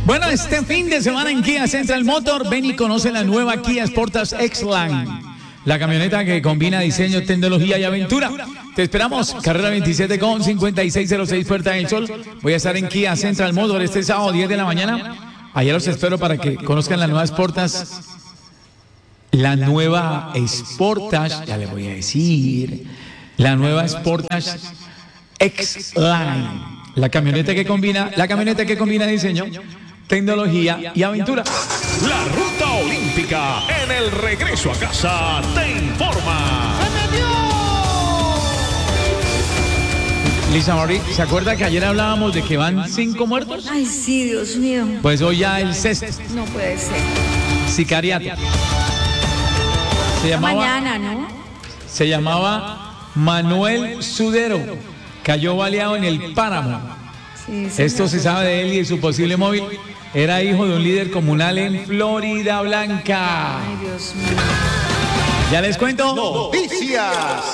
Bueno, este fin de semana en Kia Central Motor, ven y conoce la nueva Kia Sportage X-Line. La camioneta que combina diseño, tecnología y aventura. Te esperamos, carrera 27 con 5606 Puerta del Sol. Voy a estar en Kia Central Motor este sábado 10 de la mañana. Allá los espero para que conozcan la nueva Sportage. La nueva Sportage, ya les voy a decir. La nueva Sportage X-Line. La camioneta que combina diseño, tecnología y aventura. La ruta olímpica en el regreso a casa te informa. Lisa Marie, ¿se acuerda que ayer hablábamos de que van 5 muertos? Ay, sí, Dios mío. Pues hoy ya el sexto. No puede ser. Sicariato. Mañana, ¿no? Se llamaba Manuel Sudero. Cayó baleado en el Páramo. Sí, Esto se sabe de él y de su posible móvil. Era hijo de un líder comunal en Florida Blanca. Ay, Dios mío. Ya les cuento. Noticias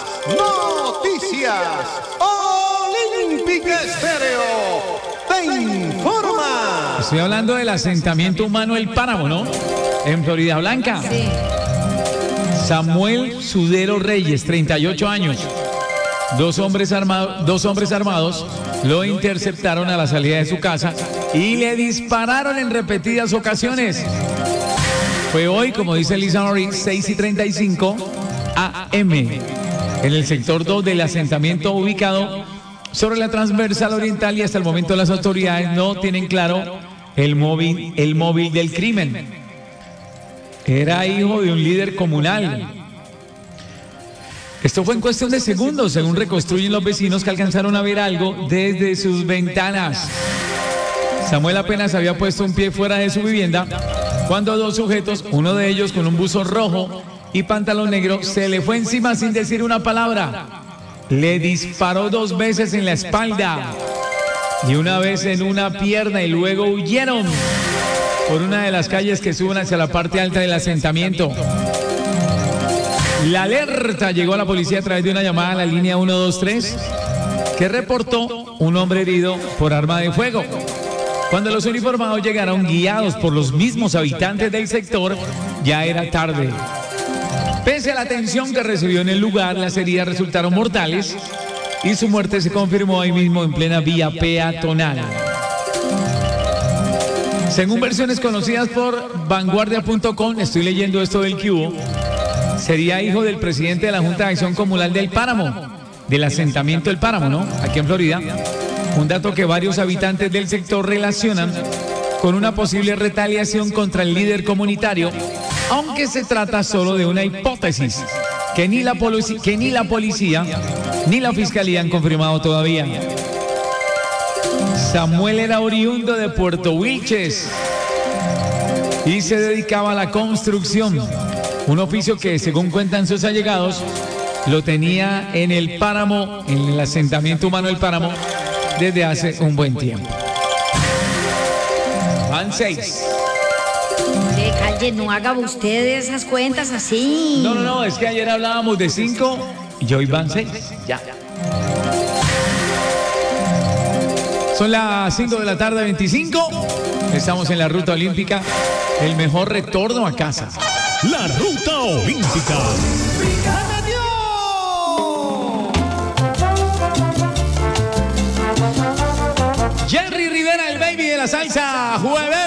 Olímpica Estéreo te informa. Estoy hablando del asentamiento humano El Páramo, ¿no? En Florida Blanca. Sí. Samuel Sudero Reyes, 38 años. Dos hombres armados lo interceptaron a la salida de su casa y le dispararon en repetidas ocasiones. Fue hoy, como dice Lisa Marie, 6:35 AM, en el sector 2 del asentamiento ubicado sobre la transversal oriental, y hasta el momento las autoridades no tienen claro el móvil del crimen. Era hijo de un líder comunal. Esto fue en cuestión de segundos, según reconstruyen los vecinos que alcanzaron a ver algo desde sus ventanas. Samuel apenas había puesto un pie fuera de su vivienda cuando dos sujetos, uno de ellos con un buzo rojo y pantalón negro, se le fue encima sin decir una palabra. Le disparó 2 veces en la espalda y una vez en una pierna, y luego huyeron por una de las calles que suben hacia la parte alta del asentamiento. La alerta llegó a la policía a través de una llamada a la línea 123 que reportó un hombre herido por arma de fuego. Cuando los uniformados llegaron, guiados por los mismos habitantes del sector, ya era tarde. Pese a la atención que recibió en el lugar, las heridas resultaron mortales y su muerte se confirmó ahí mismo en plena vía peatonal. Según versiones conocidas por vanguardia.com, estoy leyendo esto del que hubo, sería hijo del presidente de la Junta de Acción Comunal del Páramo, del asentamiento del Páramo, ¿no? Aquí en Florida. Un dato que varios habitantes del sector relacionan con una posible retaliación contra el líder comunitario, aunque se trata solo de una hipótesis que ni la policía ni la fiscalía han confirmado todavía. Samuel era oriundo de Puerto Wilches y se dedicaba a la construcción. Un oficio que, según cuentan sus allegados, lo tenía en el Páramo, en el asentamiento humano del Páramo, desde hace un buen tiempo. Van 6. Calle, no haga usted esas cuentas así. No, es que ayer hablábamos de 5 y hoy van 6. Ya. Son las 5 de la tarde, 25. Estamos en la ruta olímpica. El mejor retorno a casa. La ruta olímpica. Jerry Rivera, el baby de la salsa jueves.